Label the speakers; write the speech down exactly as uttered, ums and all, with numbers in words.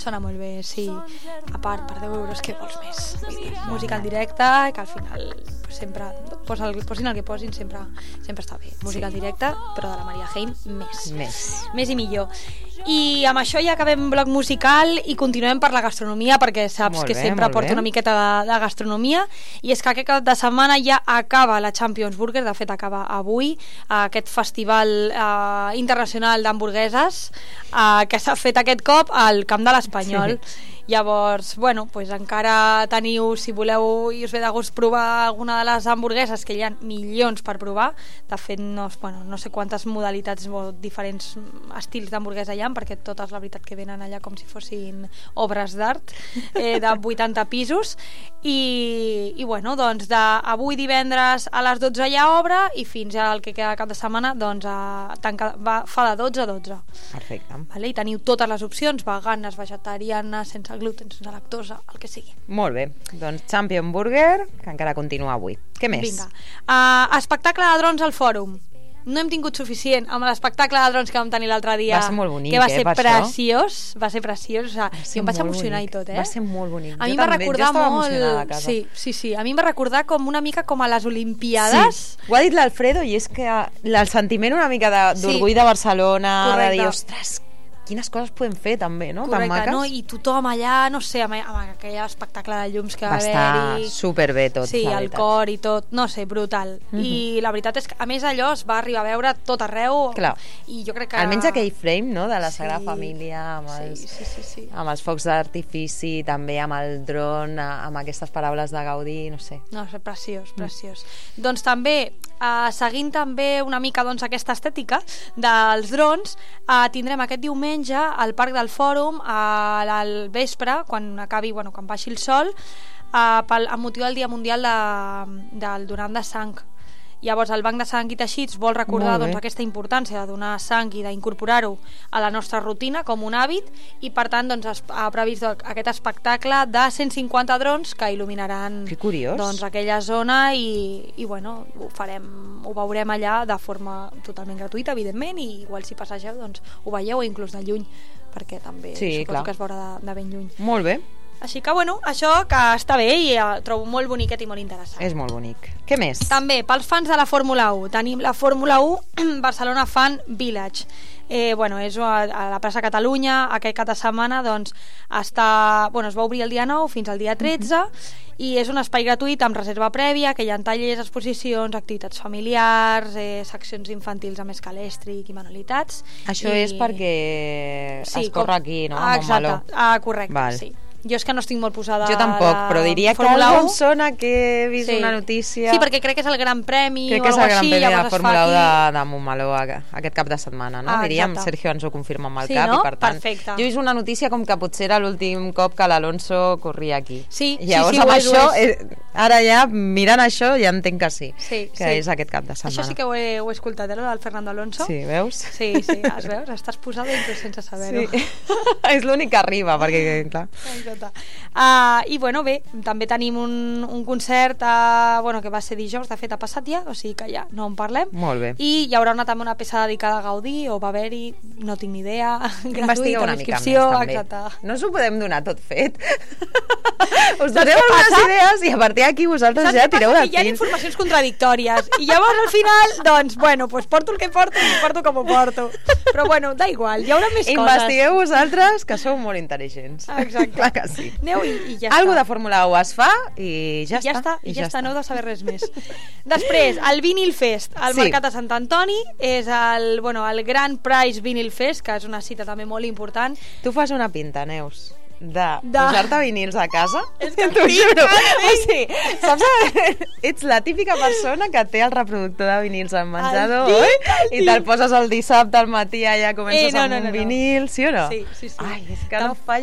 Speaker 1: Sona molt bé, sí. A part, per deu euros, què vols més? Vull dir, música en directe, que al final pues, sempre, posa el, posin el que posin, sempre, sempre està bé. Música en directe, però de la Maria Heim, més.
Speaker 2: Més.
Speaker 1: Més i millor. I amb això ja acabem bloc musical i continuem per la gastronomia, perquè saps
Speaker 2: Molt
Speaker 1: que
Speaker 2: bé,
Speaker 1: sempre
Speaker 2: molt
Speaker 1: porto
Speaker 2: bé.
Speaker 1: una miqueta de, de gastronomia, i és que aquest cap de setmana ja acaba la Champions Burger, de fet acaba avui, aquest festival eh, internacional d'hamburgueses eh, que s'ha fet aquest cop al Camp de l'Espanyol. Sí. Llavors, bueno, pues encara teniu, si voleu i us ve de gust provar alguna de les hamburgueses, que hi ha milions per provar. De fet, no, bueno, no sé quantes modalitats o diferents estils d'hamburguesa hi ha, perquè totes la veritat que venen allà com si fossin obres d'art eh, de vuitanta pisos. I, i bueno, doncs d'avui divendres a les dotze hi ha obra i fins al que queda cap de setmana doncs a, tanca, va, fa de dotze a dotze.
Speaker 2: Perfecte.
Speaker 1: Vale? I teniu totes les opcions, veganes, vegetarianes, sense gluten, sense lactosa, el que sigui.
Speaker 2: Molt bé, doncs Champion Burger, que encara continua avui. Què més?
Speaker 1: Vinga. Uh, espectacle de drons al Fòrum. No hem tingut suficient amb l'espectacle de drons que vam tenir l'altre dia.
Speaker 2: Va ser molt bonic,
Speaker 1: que va
Speaker 2: eh,
Speaker 1: ser
Speaker 2: per
Speaker 1: preciós, això. Va ser preciós, o sigui,
Speaker 2: Va ser
Speaker 1: jo em vaig
Speaker 2: molt
Speaker 1: emocionar
Speaker 2: bonic.
Speaker 1: i tot, eh?
Speaker 2: Va ser molt bonic.
Speaker 1: A mi
Speaker 2: Jo
Speaker 1: em va
Speaker 2: també,
Speaker 1: recordar
Speaker 2: jo estava
Speaker 1: molt...
Speaker 2: emocionada a casa.
Speaker 1: Sí, sí, sí. A mi em va recordar com una mica com a les Olimpiades.
Speaker 2: Sí, ho ha dit l'Alfredo, i és que el sentiment una mica d'orgull
Speaker 1: Sí.
Speaker 2: de Barcelona,
Speaker 1: Correcte.
Speaker 2: de dir, ostres, quines coses podem fer també, no?
Speaker 1: Correcte,
Speaker 2: Tan maques.
Speaker 1: no? I tothom allà, no sé, amb, amb aquell espectacle de llums que va,
Speaker 2: Va estar
Speaker 1: haver-hi.
Speaker 2: superbé tot,
Speaker 1: Sí,
Speaker 2: la
Speaker 1: el
Speaker 2: veritat.
Speaker 1: cor i tot, no sé, brutal.
Speaker 2: Mhm.
Speaker 1: I la veritat és que, a més, allò es va arribar a veure tot arreu.
Speaker 2: Clar.
Speaker 1: I jo crec que...
Speaker 2: Almenys aquell frame, no?, de la
Speaker 1: Sí.
Speaker 2: Sagrada Família, amb els,
Speaker 1: Sí, sí, sí, sí.
Speaker 2: amb els focs d'artifici, també amb el dron, amb aquestes paraules de Gaudí, no sé.
Speaker 1: No, és preciós, preciós. Mm. Doncs també, eh, seguint també una mica doncs, aquesta estètica dels drons, eh, tindrem aquest diumenge al Parc del Fòrum a al vespre, quan acabi, bueno, quan baixi el sol, eh, pel, amb motiu del Dia Mundial de, del donant de sang. Llavors el Banc de Sang i Teixits vol recordar
Speaker 2: Molt bé.
Speaker 1: doncs, aquesta importància de donar sang i d'incorporar-ho a la nostra rutina com un hàbit, i per tant doncs, es, ha previst aquest espectacle de cent cinquanta drons que il·luminaran
Speaker 2: Que curiós.
Speaker 1: doncs, aquella zona i, i bueno, ho farem, ho veurem allà de forma totalment gratuïta, evidentment, i igual si passegeu doncs, ho veieu, o inclús de lluny, perquè també
Speaker 2: Sí,
Speaker 1: suposo
Speaker 2: clar.
Speaker 1: que es veurà de, de ben lluny.
Speaker 2: Molt bé,
Speaker 1: Així que bueno, això que està bé i eh, trobo molt boniquet i molt interessant.
Speaker 2: és molt bonic. Què més?
Speaker 1: També, pels fans de la Fórmula u, tenim la Fórmula u Barcelona Fan Village. Eh, bueno, és a, a la plaça Catalunya. Aquest cap de setmana doncs, està, bueno, es va obrir el dia nou fins al dia tretze, mm-hmm. i és un espai gratuït amb reserva prèvia, que hi ha tallers, exposicions, activitats familiars, eh, seccions infantils amb escalèstric i manualitats.
Speaker 2: Això
Speaker 1: I...
Speaker 2: és perquè
Speaker 1: Sí,
Speaker 2: es corre
Speaker 1: com-
Speaker 2: aquí, no?
Speaker 1: Ah,
Speaker 2: A Montmeló.
Speaker 1: exacte, ah, correcte,
Speaker 2: Val.
Speaker 1: sí. Jo és que no estic molt posada
Speaker 2: Jo tampoc,
Speaker 1: a la
Speaker 2: però diria que
Speaker 1: Fórmula
Speaker 2: algo
Speaker 1: u.
Speaker 2: em sona que he vist
Speaker 1: Sí.
Speaker 2: una notícia.
Speaker 1: Sí, perquè crec que és el Gran Premi
Speaker 2: Crec
Speaker 1: o
Speaker 2: que és el
Speaker 1: alguna
Speaker 2: Gran
Speaker 1: així,
Speaker 2: Premi de la
Speaker 1: llavors es fa
Speaker 2: Fórmula u de,
Speaker 1: aquí.
Speaker 2: de Montmeló a- aquest cap de setmana, no?
Speaker 1: Ah,
Speaker 2: Diríem,
Speaker 1: exacte.
Speaker 2: Sergio ens ho confirma amb el
Speaker 1: Sí,
Speaker 2: cap,
Speaker 1: no?
Speaker 2: i per tant,
Speaker 1: Perfecte.
Speaker 2: jo he vist una notícia com que potser era l'últim cop que l'Alonso corria aquí.
Speaker 1: Sí, sí,
Speaker 2: Llavors,
Speaker 1: sí,
Speaker 2: amb
Speaker 1: ho és, ho
Speaker 2: això,
Speaker 1: és.
Speaker 2: eh, ara ja, mirant això, ja entenc que sí,
Speaker 1: Sí,
Speaker 2: que
Speaker 1: sí.
Speaker 2: és aquest cap de setmana.
Speaker 1: Això sí que ho he, ho he escoltat, eh, del Fernando Alonso.
Speaker 2: Sí, veus?
Speaker 1: Sí, sí, es veus? Estàs posada inclús sense saber-ho.
Speaker 2: Sí. És l'únic que arriba, perquè, clar...
Speaker 1: Exacte. Uh, I bueno, bé, també tenim un, un concert uh, bueno, que va ser dijous, de fet ha passat ja, o sigui que ja no en parlem.
Speaker 2: Molt bé.
Speaker 1: I hi haurà una, també una peça dedicada a Gaudí, o va haver-hi, no tinc ni idea,
Speaker 2: Investiga
Speaker 1: gratuïta,
Speaker 2: una mica més,
Speaker 1: inscripció,
Speaker 2: també.
Speaker 1: exacte.
Speaker 2: No us ho podem donar tot fet. Us
Speaker 1: Saps
Speaker 2: donem
Speaker 1: què
Speaker 2: algunes
Speaker 1: passa?
Speaker 2: idees i a partir d'aquí vosaltres
Speaker 1: Saps
Speaker 2: ja
Speaker 1: què passa?
Speaker 2: tireu de
Speaker 1: Que hi ha
Speaker 2: fil.
Speaker 1: informacions contradictòries i llavors al final, doncs, bueno, pues porto el que porto i porto com ho porto. Però bueno, da igual, hi haurà més coses.
Speaker 2: Investigueu vosaltres, que sou molt intel·ligents.
Speaker 1: Exacte.
Speaker 2: Clar que sí.
Speaker 1: Aneu i, i ja
Speaker 2: Algo
Speaker 1: està.
Speaker 2: de Fórmula u es fa i ja,
Speaker 1: I ja està, i ja, està, no heu de saber res més. Després, el Vinyl Fest al
Speaker 2: Sí.
Speaker 1: Mercat de Sant Antoni és el, bueno, el Grand Prize Vinyl Fest, que és una cita també molt important.
Speaker 2: Tu fas una pinta, Neus, de,
Speaker 1: De-
Speaker 2: posar-te vinils a casa.
Speaker 1: És que
Speaker 2: t'ho
Speaker 1: flipa,
Speaker 2: juro.
Speaker 1: eh?
Speaker 2: O sigui, saps? Ets la típica persona que té el reproductor de vinils al menjador,
Speaker 1: El
Speaker 2: oi?
Speaker 1: tinc, el
Speaker 2: I te'l poses el dissabte al matí, allà comences
Speaker 1: Eh, no,
Speaker 2: amb
Speaker 1: no,
Speaker 2: un
Speaker 1: no, no.
Speaker 2: vinil, sí o no?
Speaker 1: Sí, sí, sí.
Speaker 2: Ai, és que
Speaker 1: Tam-
Speaker 2: no falla